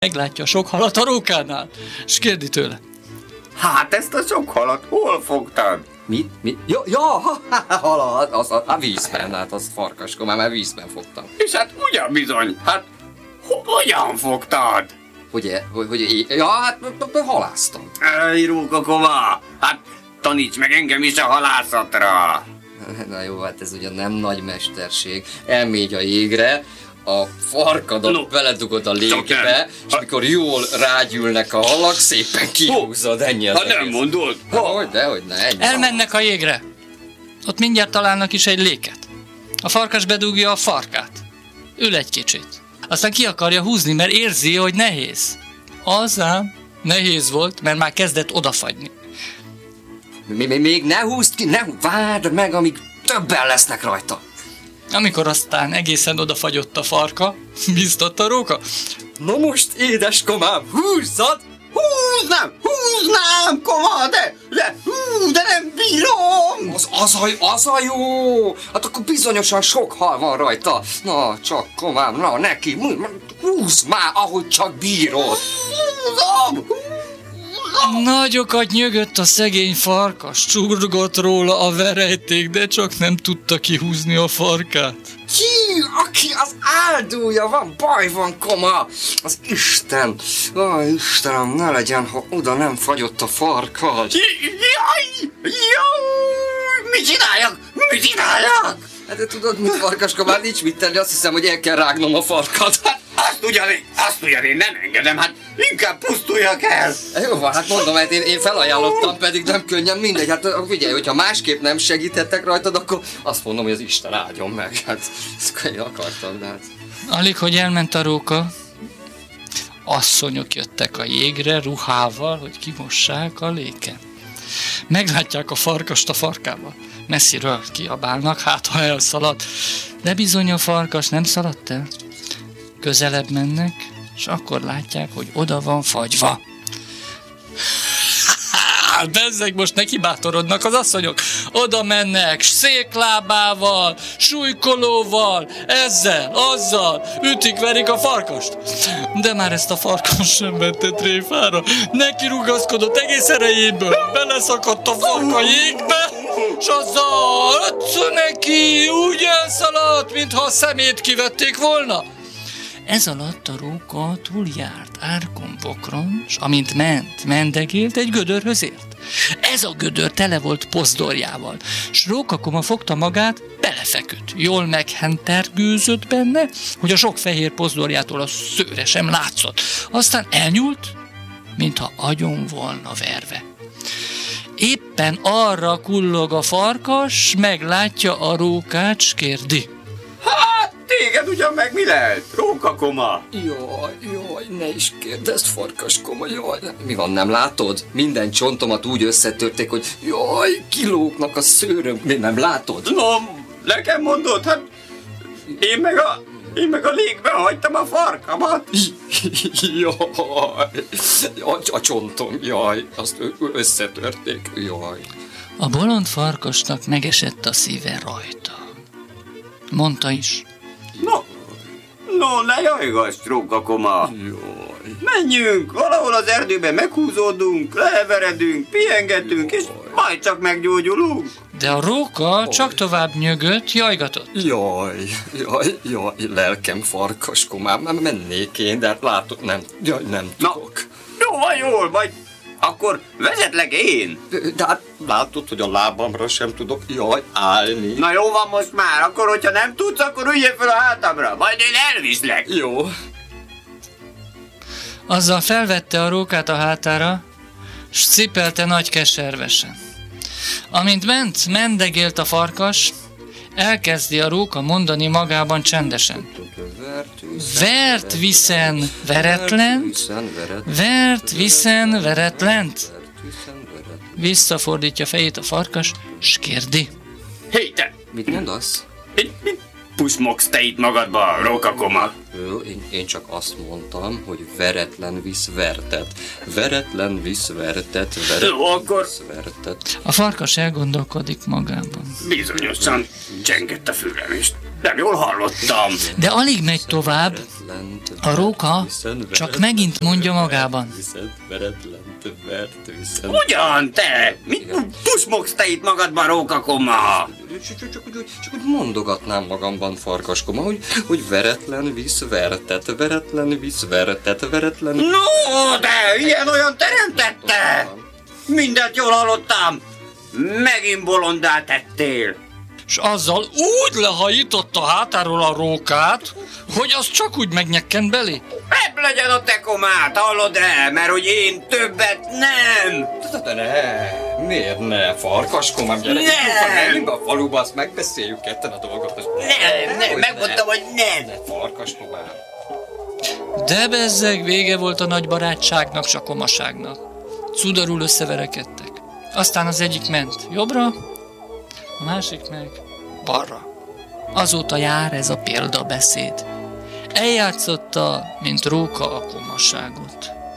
Meglátja a sok halat a rókánál, és kérdi tőle. Hát ezt a sok halat hol fogtad? Mi? Halat, a vízben, hát az farkaskom, már vízben fogtam. És hát ugyan bizony, hát hogyan fogtad? Hát halásztam. Rókakoma, hát taníts meg engem is a halászatra. Na jó, hát ez ugyan nem nagy mesterség. Elmégy a jégre, a farkadat beledugod a légbe, és amikor jól rágyűlnek a halak, szépen kihúzod, ennyi az egész. Nem mondod? Dehogy ne, ennyi. Elmennek a jégre. Ott mindjárt találnak is egy léket. A farkas bedugja a farkát. Ül egy kicsit. Aztán ki akarja húzni, mert érzi, hogy nehéz. Azám nehéz volt, mert már kezdett odafagyni. Még ne húzd ki, várd meg, amíg többen lesznek rajta. Amikor aztán egészen odafagyott a farka, biztott a róka. Na most, édeskomám, húzzad! Húznám, koma, de nem bírom! Az a jó! Hát akkor bizonyosan sok hal van rajta. Na, csak komám, na neki, húzd már, ahogy csak bírod. Nagyokat nyögött a szegény farkas, csurgott róla a verejték, de csak nem tudta kihúzni a farkát. Ki, aki az áldója van, baj van, koma! Az Isten! Istenem, ne legyen, ha oda nem fagyott a farkas. Jaj! Mit csináljak? Hát de tudod mit, farkaska, már nincs mit tenni, azt hiszem, hogy el kell rágnom a farkat. Azt ugyan én nem engedem, hát inkább pusztuljak el. Jó van, hát mondom, hát én felajánlottam, pedig nem könnyen, mindegy, hát figyelj, hogyha másképp nem segíthettek rajtad, akkor azt mondom, hogy az Isten áldjon meg, hát ezt én akartam, de hát... Alig, hogy elment a róka, asszonyok jöttek a jégre ruhával, hogy kimossák a léken. Meglátják a farkast a farkával. Messziről kiabálnak, hát ha elszaladt. De bizony a farkas nem szaladt el. Közelebb mennek, és akkor látják, hogy oda van fagyva. Bezzeg, most neki bátorodnak az asszonyok. Oda mennek, széklábával, súlykolóval, ezzel, azzal, ütik-verik a farkast. De már ezt a farkas sem vette tréfára. Neki rugaszkodott egész erejéből, beleszakadt a farka jégbe, és azzal neki úgy elszaladt, mintha a szemét kivették volna. Ez alatt a róka túljárt árkon-bokron, s amint mendegélt, egy gödörhöz ért. Ez a gödör tele volt pozdorjával, s rókakoma fogta magát, belefeküdt. Jól meghentergőzött benne, hogy a sok fehér pozdorjától a szőre sem látszott. Aztán elnyúlt, mintha agyon volna verve. Éppen arra kullog a farkas, meglátja a rókát, s kérdi. Hát, téged ugyan meg mi lehet, rókakoma? Jaj, ne is kérdezd, farkaskoma, jaj. Mi van, nem látod? Minden csontomat úgy összetörték, hogy jaj, kilógnak a szőröm. Mi nem látod? No, nekem mondod, hát én meg a légben hagytam a farkamat. Jaj, a csontom, jaj, azt összetörték, jaj. A bolond farkasnak megesett a szíve rajta. Mondta is. No, ne jajgass, rókakoma. Jaj. Menjünk, valahol az erdőben meghúzódunk, leheveredünk, pihengetünk, és majd csak meggyógyulunk. De a róka csak tovább nyögött, jajgatott. Jaj, lelkem farkaskomám, már mennék én, de hát látod, nem tudok. Jól, majd akkor vezetlek én. De hát látod, hogy a lábamra sem tudok, állni. Na jó van most már, akkor hogyha nem tudsz, akkor üljél fel a hátamra, majd én elviszlek. Jó. Azzal felvette a rókát a hátára, s cipelte nagy keservesen. Amint mendegélt a farkas, elkezdi a róka mondani magában csendesen. Vert viszen veretlent, vert viszen veretlent. Visszafordítja fejét a farkas, s kérdi. Hé, te! Mit mondasz? Mit pusmogsz te itt magadba, rókakoma? Én csak azt mondtam, hogy veretlen visz vertet. Veretlen visz vertet, akkor... visz vertet. A farkas elgondolkodik magában. Bizonyosan csengett a fülem is. Nem jól hallottam. De alig megy tovább, a róka csak megint mondja magában. Ugyan, te? Mit pusmogsz te itt magadban, rókakoma? Csak úgy mondogatnám magamban, farkaskoma, hogy veretlen visz vertet, veretlen visz vertet, veretlen... No, de ilyen-olyan teremtette! Mindent jól hallottam! Megint bolondá tettél! És azzal úgy lehajította a hátáról a rókát, hogy az csak úgy megnyekkent belé. Ebb legyen a te komát, hallod-e? Mert hogy én többet nem! Ne, miért ne, farkaskoma, gyere, gyerünk a faluba, azt megbeszéljük ketten a dolgot. Nem, megmondtam, hogy nem! Ne, farkaskomám. De bezzeg, vége volt a nagy barátságnak, s a komaságnak. Cudarul összeverekedtek. Aztán az egyik ment jobbra, a másik meg balra. Azóta jár ez a példabeszéd. Eljátszotta, mint róka a komaságot.